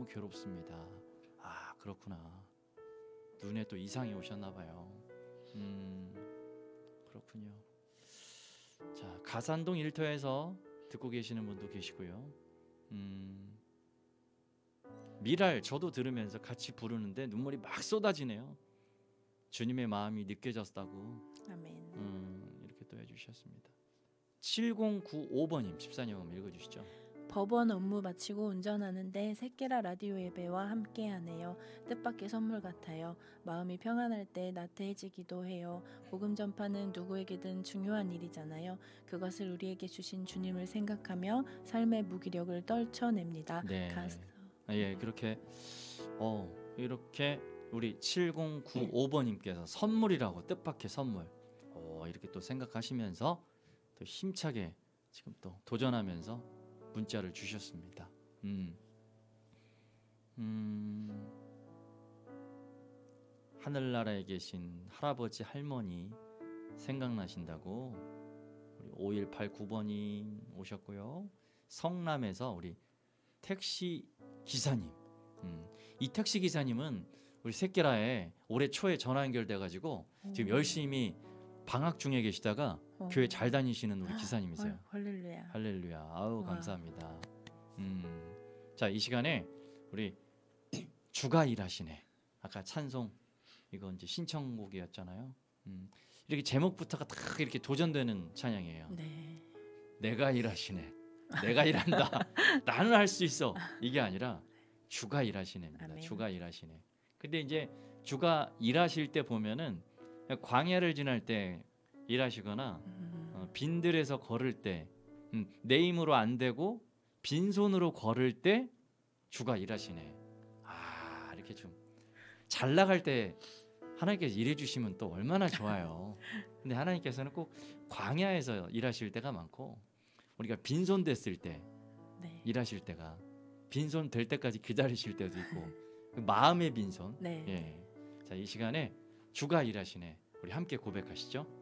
괴롭습니다. 아, 그렇구나. 눈에 또 이상이 오셨나 봐요. 그렇군요. 자, 가산동 일터에서 듣고 계시는 분도 계시고요. 미랄 저도 들으면서 같이 부르는데 눈물이 막 쏟아지네요. 주님의 마음이 느껴졌다고. 아멘. 이렇게 또 해주셨습니다. 7095번님 집사님 한번 읽어주시죠. 법원 업무 마치고 운전하는데 새끼라 라디오 예배와 함께하네요. 뜻밖의 선물 같아요. 마음이 평안할 때 나태해지기도 해요. 복음 전파는 누구에게든 중요한 일이잖아요. 그것을 우리에게 주신 주님을 생각하며 삶의 무기력을 떨쳐냅니다. 네. 예, 그렇게 이렇게 우리 7095번님께서 선물이라고 뜻밖의 선물 이렇게 또 생각하시면서 또 힘차게 지금 또 도전하면서 문자를 주셨습니다. 하늘나라에 계신 할아버지 할머니 생각나신다고 우리 5189번님 오셨고요. 성남에서 우리 택시 기사님, 이 택시 기사님은 우리 새끼라에 올해 초에 전화 연결돼 가지고 지금 열심히 방학 중에 계시다가 교회 잘 다니시는 우리 기사님이세요. 할렐루야. 할렐루야. 아우, 감사합니다. 자, 이 시간에 우리 주가 일하시네. 아까 찬송 이거 이제 신청곡이었잖아요. 이렇게 제목부터가 딱 이렇게 도전되는 찬양이에요. 네. 내가 일하시네. 내가 일한다. 나는 할 수 있어. 이게 아니라 주가 일하시네입니다. 아멘. 주가 일하시네. 근데 이제 주가 일하실 때 보면은 광야를 지날 때 일하시거나 빈들에서 걸을 때 내 힘으로 안 되고 빈손으로 걸을 때 주가 일하시네. 아, 이렇게 좀 잘 나갈 때 하나님께서 일해 주시면 또 얼마나 좋아요. 근데 하나님께서는 꼭 광야에서 일하실 때가 많고 우리가 빈손 됐을 때 네. 일하실 때가 빈손 될 때까지 기다리실 때도 있고 마음의 빈손. 네. 예. 자, 이 시간에 주가 일하시네. 우리 함께 고백하시죠.